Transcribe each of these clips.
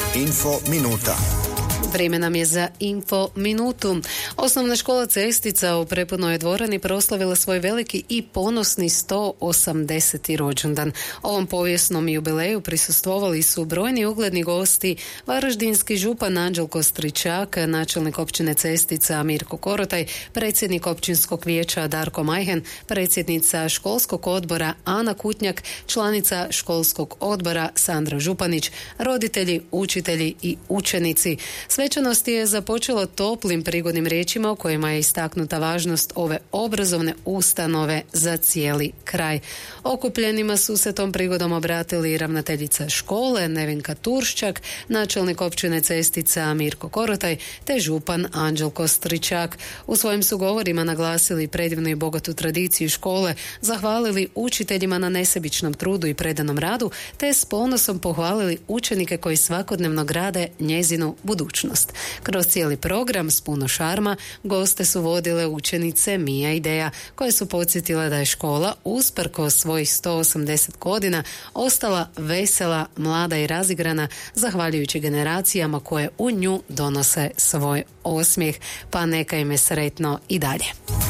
Info minuta. Vrijeme nam je za Info minutu. Osnovna škola Cestica u Prepunoj dvorani proslavila svoj veliki i ponosni 180. rođendan. Ovom povijesnom jubileju prisustvovali su brojni ugledni gosti, varaždinski župan Anđelko Stričak, načelnik općine Cestica Mirko Korotaj, predsjednik općinskog vijeća Darko Majhen, predsjednica školskog odbora Ana Kutnjak, članica školskog odbora Sandra Županić, roditelji, učitelji i učenici. Svečanost je započela toplim prigodnim riječima u kojima je istaknuta važnost ove obrazovne ustanove za cijeli kraj. Okupljenima su se tom prigodom obratili ravnateljica škole Nevenka Turščak, načelnik općine Cestica Mirko Korotaj te župan Anđelko Stričak. U svojim su govorima naglasili predivnu i bogatu tradiciju škole, zahvalili učiteljima na nesebičnom trudu i predanom radu te s ponosom pohvalili učenike koji svakodnevno grade njezinu budućnost. Kroz cijeli program s puno šarma goste su vodile učenice Mija i Deja, koje su podsjetile da je škola usprkos svojih 180 godina ostala vesela, mlada i razigrana zahvaljujući generacijama koje u nju donose svoj osmijeh, pa neka im je sretno i dalje.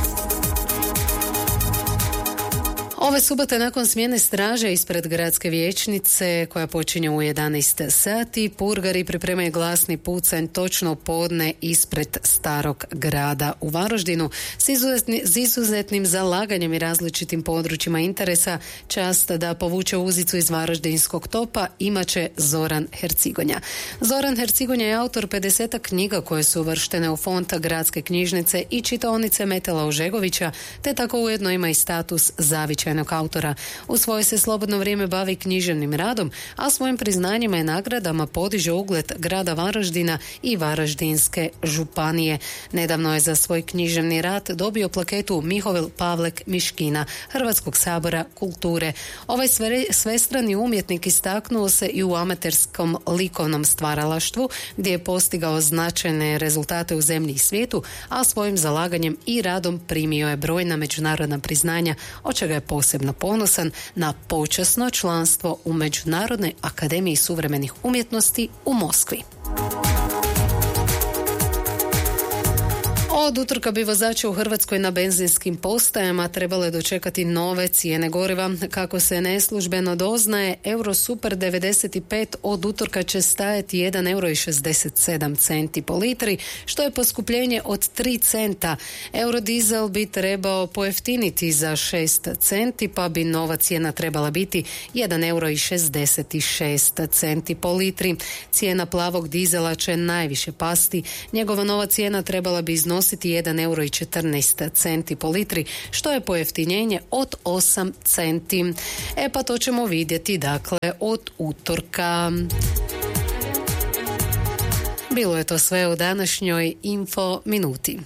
Ove subote nakon smjene straže ispred gradske vijećnice koja počinje u 11 sati, purgari pripremaju glasni pucanj točno podne ispred starog grada u Varaždinu s izuzetnim zalaganjem i različitim područjima interesa. Čast da povuče uzicu iz varaždinskog topa imaće Zoran Hercigonja. Zoran Hercigonja je autor 50 knjiga koje su uvrštene u fond gradske knjižnice i čitaonice Metela Ožegovića, te tako ujedno ima i status zavičajnog autora. U svoje se slobodno vrijeme bavi književnim radom, a svojim priznanjima i nagradama podiže ugled grada Varaždina i Varaždinske županije. Nedavno je za svoj književni rad dobio plaketu Mihovil Pavlek Miškina Hrvatskog sabora kulture. Ovaj svestrani umjetnik istaknuo se i u amaterskom likovnom stvaralaštvu, gdje je postigao značajne rezultate u zemlji i svijetu, a svojim zalaganjem i radom primio je brojna međunarodna priznanja, od čega je posebno ponosan na počasno članstvo u Međunarodnoj akademiji suvremenih umjetnosti u Moskvi. Od utorka bi vozači u Hrvatskoj na benzinskim postajama trebale dočekati nove cijene goriva. Kako se neslužbeno doznaje, Eurosuper 95 od utorka će stajati 1,67 € po litri, što je poskupljenje od 3 centa. Eurodizel bi trebao pojeftiniti za 6 centi, pa bi nova cijena trebala biti 1,66 € po litri. Cijena plavog dizela će najviše pasti. Njegova nova cijena trebala bi iznositi 1,14 € po litri, što je pojeftinjenje od 8 centi. Pa to ćemo vidjeti dakle od utorka. Bilo je to sve u današnjoj Info minuti.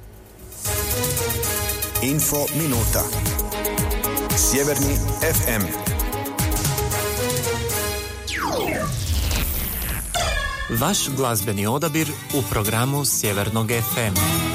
Info minuta. Sjeverni FM. Vaš glazbeni odabir u programu Sjevernog FM.